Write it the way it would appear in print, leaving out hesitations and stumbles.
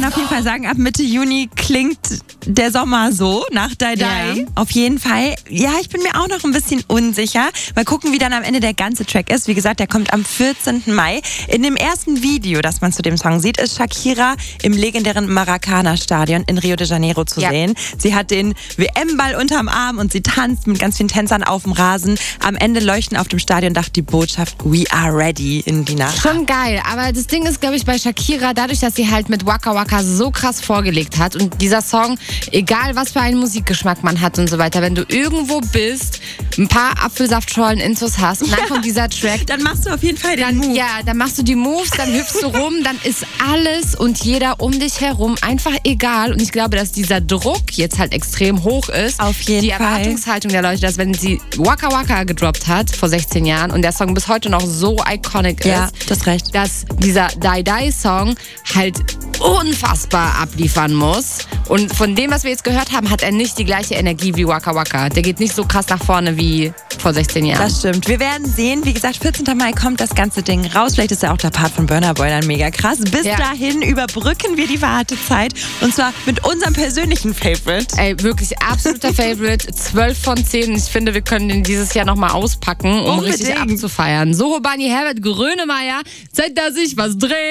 auf jeden Fall sagen, ab Mitte Juni klingt der Sommer so, nach Die Die. Ja. Auf jeden Fall. Ja, ich bin mir auch noch ein bisschen unsicher. Mal gucken, wie dann am Ende der ganze Track ist. Wie gesagt, der kommt am 14. Mai. In dem ersten Video, das man zu dem Song sieht, ist Shakira im legendären Maracana-Stadion in Rio de Janeiro zu sehen. Sie hat den WM-Ball unterm Arm und sie tanzt mit ganz vielen Tänzern auf dem Rasen. Am Ende leuchten auf dem Stadiondach die Botschaft We are ready in die Nacht. Schon geil, aber das Ding ist, glaube ich, bei Shakira, dadurch, dass sie halt mit Waka Waka so krass vorgelegt hat und dieser Song, egal was für einen Musikgeschmack man hat und so weiter, wenn du irgendwo bist, ein paar Apfelsaftschorlen Intus hast und dann kommt dieser Track, Dann machst du auf jeden Fall den Move. ja, dann machst du die Moves, dann hüpfst du rum, dann ist alles und jeder um dich herum einfach egal. Und ich glaube, dass dieser Druck jetzt halt extrem hoch ist. Auf jeden die Fall. Erwartungshaltung der Leute, dass wenn sie Waka Waka gedroppt hat vor 16 Jahren und der Song bis heute noch so iconic Ja, ist, du hast recht. dass dieser Die Die Song halt unfassbar abliefern muss. Und von dem, was wir jetzt gehört haben, hat er nicht die gleiche Energie wie Waka Waka. Der geht nicht so krass nach vorne wie vor 16 Jahren. Das stimmt. Wir werden sehen. Wie gesagt, 14. Mai kommt das ganze Ding raus. Vielleicht ist ja auch der Part von Burna Boy dann mega krass. Bis dahin überbrücken wir die Wartezeit. Und zwar mit unserem persönlichen Favorite. Ey, wirklich absoluter Favorite. 12 von 10. Ich finde, wir können den dieses Jahr nochmal auspacken, um richtig Unbedingt. abzufeiern. So, Bunny Herbert, Grönemeyer. Zeit, dass ich was drehe.